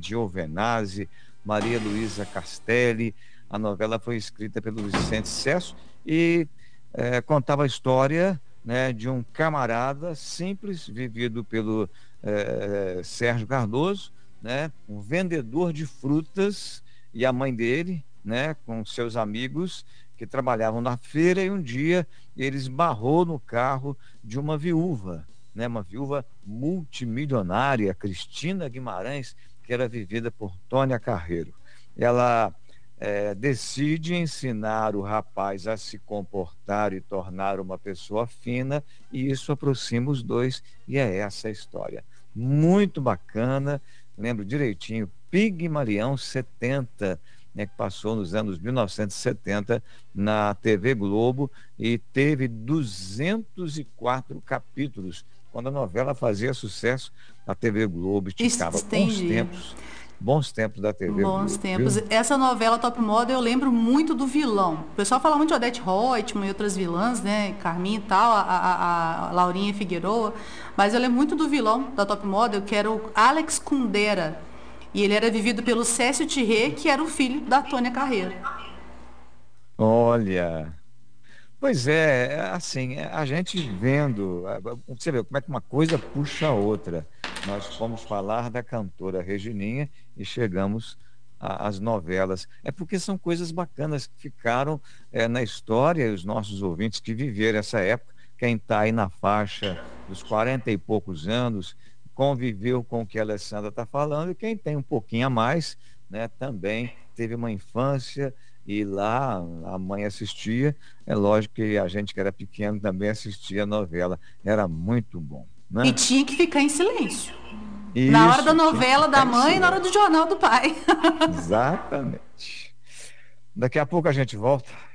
Giovenazzi, Maria Luísa Castelli. A novela foi escrita pelo Vicente Sesso e contava a história, né, de um camarada simples, vivido pelo Sérgio Cardoso, né, um vendedor de frutas, e a mãe dele, né, com seus amigos que trabalhavam na feira, e um dia ele esbarrou no carro de uma viúva, né, uma viúva multimilionária, Cristina Guimarães, que era vivida por Tônia Carreiro. Ela decide ensinar o rapaz a se comportar e tornar uma pessoa fina, e isso aproxima os dois, e é essa a história. Muito bacana, lembro direitinho, Pigmalião 70, né, que passou nos anos 1970 na TV Globo e teve 204 capítulos. Quando a novela fazia sucesso, a TV Globo esticava. Entendi. Bons tempos da TV Bons Globo, tempos. viu? Essa novela Top Model eu lembro muito do vilão. O pessoal fala muito de Odete Roitman e outras vilãs, né? Carminha e tal, a Laurinha Figueroa. Mas eu lembro muito do vilão da Top Model, que era o Alex Kundera. E ele era vivido pelo Cécio Thierry, que era o filho da Tônia Carreiro. Olha, pois é, assim, a gente vendo, você vê como é que uma coisa puxa a outra. Nós fomos falar da cantora Regininha e chegamos às novelas. É porque são coisas bacanas que ficaram na história, e os nossos ouvintes que viveram essa época, quem está aí na faixa dos 40 e poucos anos, conviveu com o que a Alessandra está falando, e quem tem um pouquinho a mais, né, também teve uma infância e lá a mãe assistia. É lógico que a gente que era pequeno também assistia a novela. Era muito bom, E né? tinha que ficar em silêncio. Na hora da Isso, tinha que novela da ficar em mãe e na hora do silêncio. jornal do pai. Exatamente. Daqui a pouco a gente volta.